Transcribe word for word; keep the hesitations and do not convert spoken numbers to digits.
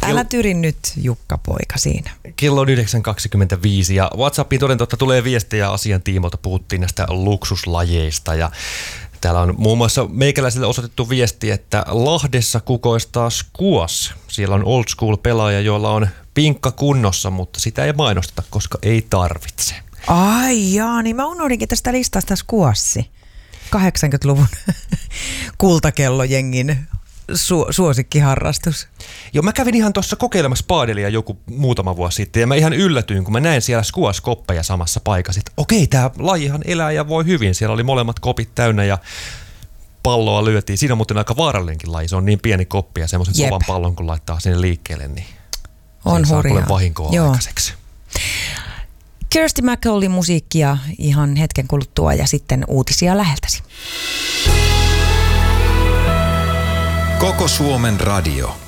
Älä tyri nyt, Jukka poika, siinä. Kello on yhdeksän kaksikymmentäviisi ja WhatsAppiin toden totta tulee viestejä asian tiimoilta. Puhuttiin näistä luksuslajeista ja täällä on muun muassa meikäläisille osoitettu viesti, että Lahdessa kukoistaa squash. Siellä on old school pelaaja, joilla on pinkka kunnossa, mutta sitä ei mainosteta, koska ei tarvitse. Ai jaa, niin mä unohdinkin tästä listasta squashi. kahdeksankymmentäluvun kultakellojengin su- suosikkiharrastus. Joo, mä kävin ihan tuossa kokeilemassa paadelia joku muutama vuosi sitten ja mä ihan yllätyin, kun mä näin siellä squash-koppeja samassa paikassa. Että okei, tää lajihan elää ja voi hyvin. Siellä oli molemmat kopit täynnä ja palloa lyötiin. Siinä on muuten aika vaarallinenkin laji. Se on niin pieni koppi ja semmoisen Jep. kovan pallon, kun laittaa sinne liikkeelle, niin on saa hurjaa. kuule vahinkoa Joo. aikaiseksi. Kirsty MacCollin musiikkia ihan hetken kuluttua ja sitten uutisia läheltäsi. Koko Suomen radio.